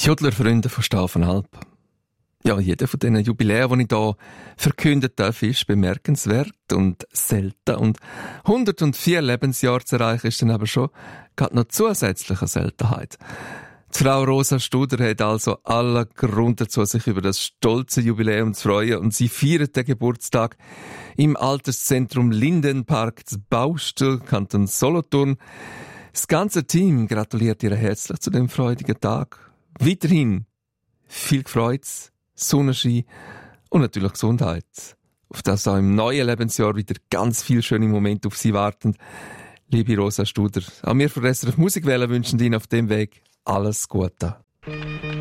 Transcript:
Jodlerfreunde von Stavenhalb. Ja, jeder von diesen Jubiläen, die ich hier verkünden darf, ist bemerkenswert und selten. Und 104 Lebensjahre zu erreichen, ist dann aber schon gerade noch zusätzliche Seltenheit. Die Frau Rosa Studer hat also allen Grund dazu, sich über das stolze Jubiläum zu freuen. Und sie feiert den Geburtstag im Alterszentrum Lindenpark zu Baustel, Kanton Solothurn. Das ganze Team gratuliert ihr herzlich zu dem freudigen Tag. Weiterhin viel Freude, Sonnenschein und natürlich Gesundheit. Auf das auch im neuen Lebensjahr wieder ganz viele schöne Momente auf Sie warten. Liebe Rosa Studer, auch wir von der SRF Musikwelle wünschen Ihnen auf dem Weg alles Gute.